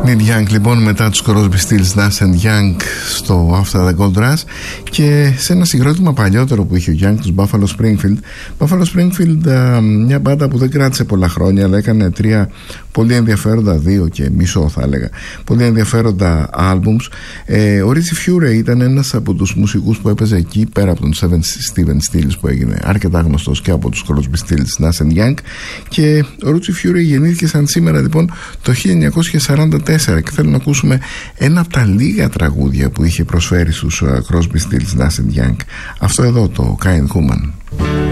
Neil Young λοιπόν, μετά τους Crosby, Stills, Nash & Young στο After the Gold Rush, και σε ένα συγκρότημα παλιότερο που είχε ο Young, τους Buffalo Springfield. Buffalo Springfield, μια μπάντα που δεν κράτησε πολλά χρόνια, αλλά έκανε 3 πολύ ενδιαφέροντα, 2 και μισό θα έλεγα, πολύ ενδιαφέροντα albums. Ο Richie Furay ήταν ένας από τους μουσικούς που έπαιζε εκεί, πέρα από τον Steven Stills που έγινε αρκετά γνωστός και από τους Crosby, Stills, Nash & Young. Και ο Richie Furay γεννήθηκε σαν σήμερα λοιπόν το 1944, και θέλω να ακούσουμε ένα από τα λίγα τραγούδια που είχε προσφέρει στους Crosby, Stills, Nash & Young. Αυτό εδώ, το Kind Woman.